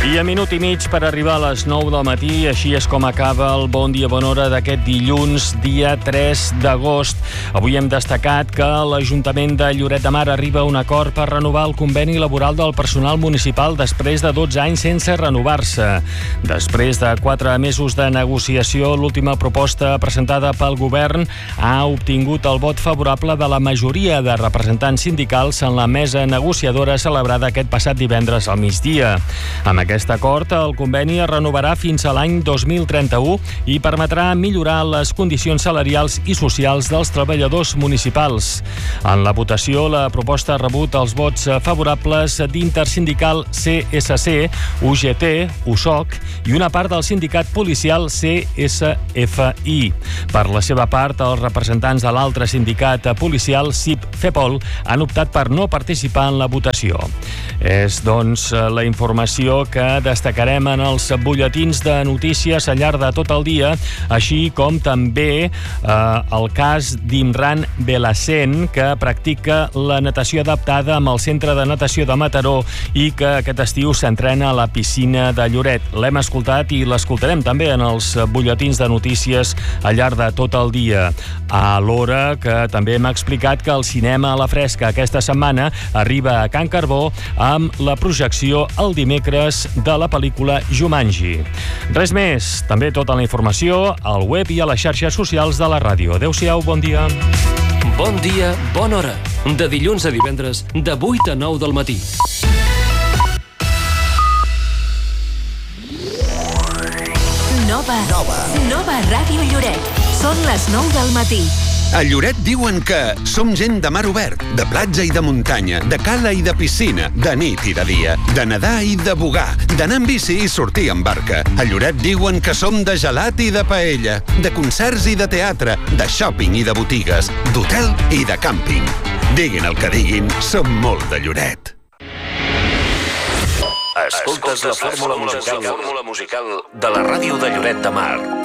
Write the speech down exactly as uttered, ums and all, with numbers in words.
I a minut i mig per arribar a les nou del matí, així és com acaba el Bon Dia Bona Hora d'aquest dilluns, dia tres d'agost. Avui hem destacat que l'Ajuntament de Lloret de Mar arriba a un acord per renovar el conveni laboral del personal municipal després de dotze anys sense renovar-se. Després de quatre mesos de negociació, l'última proposta presentada pel govern ha obtingut el vot favorable de la majoria de representants sindicals en la mesa negociadora celebrada aquest passat divendres al migdia. Amb aquest acord, el conveni es renovarà fins a l'any dos mil trenta-u i permetrà millorar les condicions salarials i socials dels treballadors municipals. En la votació, la proposta ha rebut els vots favorables d'Intersindical C S C, U G T, U S O C i una part del sindicat policial C S F I. Per la seva part, els representants de l'altre sindicat policial, C I P FEPOL, han optat per no participar en la votació. És, doncs, la informació que destacarem en els butlletins de notícies al llarg de tot el dia, així com també eh, el cas d'Imran Belhacén, que practica la natació adaptada amb el Centre de Natació de Mataró i que aquest estiu s'entrena a la piscina de Lloret. L'hem escoltat i l'escoltarem també en els butlletins de notícies al llarg de tot el dia. Alhora que també hem explicat que el cinema a la fresca aquesta setmana arriba a Can Carbó amb la projecció el dimecres de la pel·lícula Jumanji. Res més, també tota la informació al web i a les xarxes socials de la ràdio. Adéu-siau, bon dia. Bon dia, bona hora. De dilluns a divendres, de vuit a nou del matí. Nova. Nova. Nova Ràdio Lloret. Són les nou del matí. A Lloret diuen que som gent de mar obert, de platja i de muntanya, de cala i de piscina, de nit i de dia, de nedar i de bugar, d'anar en bici i sortir en barca. A Lloret diuen que som de gelat i de paella, de concerts i de teatre, de shopping i de botigues, d'hotel i de càmping. Diguin el que diguin, som molt de Lloret. Escoltes la fórmula musical de la ràdio de Lloret de Mar.